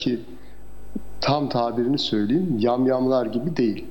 belki tam tabirini söyleyeyim, yamyamlar gibi değil.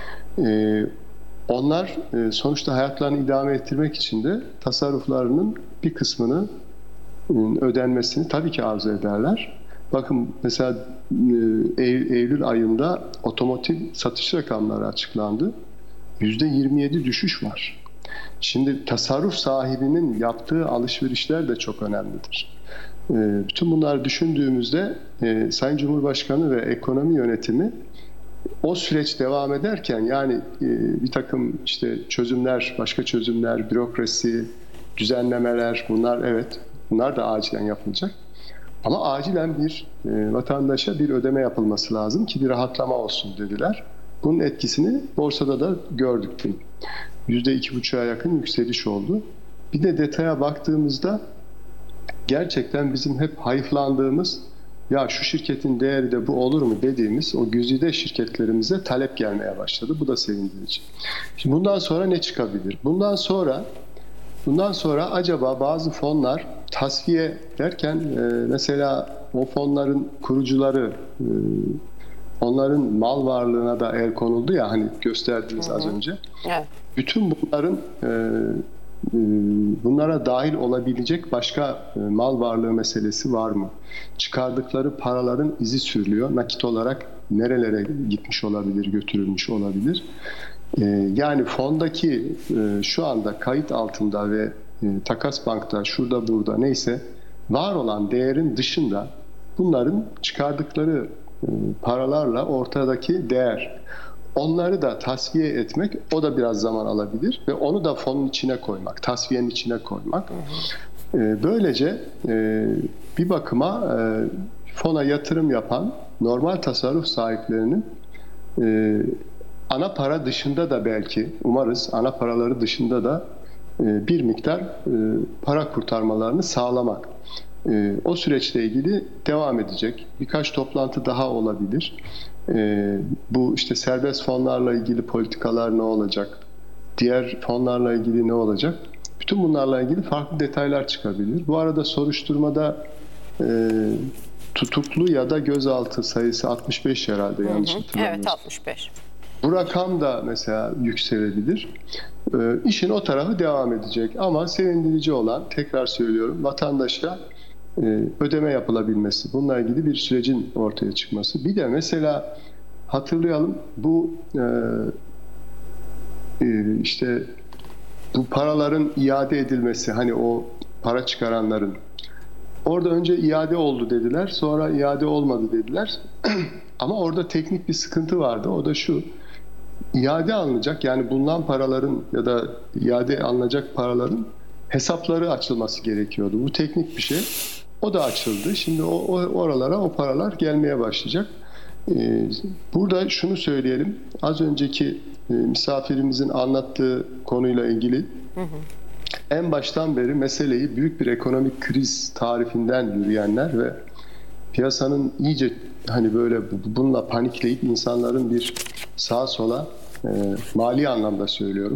Onlar sonuçta hayatlarını idame ettirmek için de tasarruflarının bir kısmını ödenmesini tabii ki arzu ederler. Bakın mesela Eylül ayında otomotiv satış rakamları açıklandı. %27 düşüş var. Şimdi tasarruf sahibinin yaptığı alışverişler de çok önemlidir. Bütün bunları düşündüğümüzde Sayın Cumhurbaşkanı ve ekonomi yönetimi o süreç devam ederken, yani bir takım işte çözümler, başka çözümler, bürokrasi, düzenlemeler, bunlar da acilen yapılacak. Ama acilen bir vatandaşa bir ödeme yapılması lazım ki bir rahatlama olsun dediler. Bunun etkisini borsada da gördük. %2,5'a yakın yükseliş oldu. Bir de detaya baktığımızda gerçekten bizim hep hayıflandığımız, ya şu şirketin değeri de bu olur mu dediğimiz o güzide şirketlerimize talep gelmeye başladı. Bu da sevindirici. Şimdi bundan sonra ne çıkabilir? Bundan sonra acaba bazı fonlar tasfiye derken mesela o fonların kurucuları, onların mal varlığına da el konuldu ya, hani gösterdiniz az önce. Evet. Bütün bunlara dahil olabilecek başka mal varlığı meselesi var mı? Çıkardıkları paraların izi sürülüyor. Nakit olarak nerelere gitmiş olabilir, götürülmüş olabilir? Yani fondaki şu anda kayıt altında ve takas bankta, şurada burada neyse var olan değerin dışında bunların çıkardıkları paralarla ortadaki değer, onları da tasfiye etmek, o da biraz zaman alabilir ve onu da fonun içine koymak, tasfiyenin içine koymak. Böylece bir bakıma fona yatırım yapan normal tasarruf sahiplerinin ana para dışında da, belki umarız ana paraları dışında da bir miktar para kurtarmalarını sağlamak. O süreçle ilgili devam edecek. Birkaç toplantı daha olabilir. Bu işte serbest fonlarla ilgili politikalar ne olacak? Diğer fonlarla ilgili ne olacak? Bütün bunlarla ilgili farklı detaylar çıkabilir. Bu arada soruşturmada tutuklu ya da gözaltı sayısı 65 herhalde, yanlış hatırlamıyorsam. Evet, 65. Bu rakam da mesela yükselebilir. İşin o tarafı devam edecek. Ama sevindirici olan, tekrar söylüyorum, vatandaşa ödeme yapılabilmesi. Bununla ilgili bir sürecin ortaya çıkması. Bir de mesela hatırlayalım, bu işte bu paraların iade edilmesi, hani o para çıkaranların, orada önce iade oldu dediler, sonra iade olmadı dediler. Ama orada teknik bir sıkıntı vardı. O da şu: iade alınacak, yani bulunan paraların ya da iade alınacak paraların hesapları açılması gerekiyordu. Bu teknik bir şey. O da açıldı. Şimdi oralara o paralar gelmeye başlayacak. Burada şunu söyleyelim. Az önceki misafirimizin anlattığı konuyla ilgili en baştan beri meseleyi büyük bir ekonomik kriz tarifinden yürüyenler ve piyasanın iyice hani böyle bununla panikleyip insanların bir sağa sola, mali anlamda söylüyorum,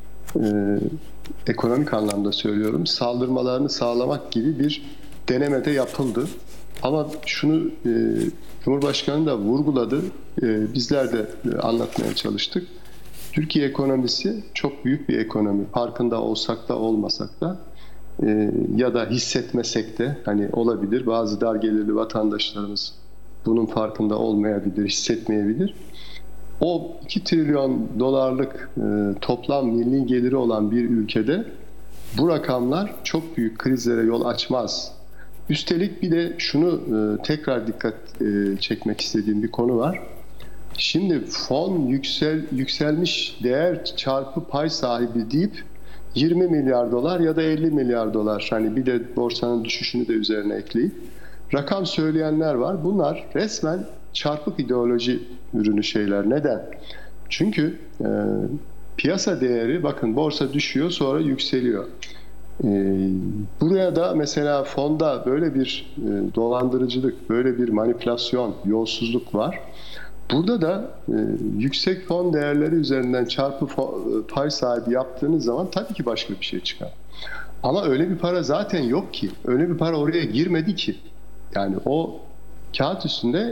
ekonomik anlamda söylüyorum, saldırmalarını sağlamak gibi bir denemede yapıldı. Ama şunu Cumhurbaşkanı da vurguladı, bizler de anlatmaya çalıştık. Türkiye ekonomisi çok büyük bir ekonomi. Farkında olsak da olmasak da ya da hissetmesek de, hani olabilir. Bazı dar gelirli vatandaşlarımız bunun farkında olmayabilir, hissetmeyebilir. O 2 trilyon dolarlık toplam milli geliri olan bir ülkede bu rakamlar çok büyük krizlere yol açmaz. Üstelik bir de şunu tekrar dikkat çekmek istediğim bir konu var. Şimdi fon yükselmiş değer çarpı pay sahibi deyip 20 milyar dolar ya da 50 milyar dolar, hani bir de borsanın düşüşünü de üzerine ekleyip rakam söyleyenler var. Bunlar resmen çarpık ideoloji ürünü şeyler. Neden? Çünkü piyasa değeri, bakın, borsa düşüyor sonra yükseliyor. Buraya da mesela fonda böyle bir dolandırıcılık, böyle bir manipülasyon, yolsuzluk var. Burada da yüksek fon değerleri üzerinden çarpı pay sahibi yaptığınız zaman tabii ki başka bir şey çıkar. Ama öyle bir para zaten yok ki. Öyle bir para oraya girmedi ki. Yani o kağıt üstünde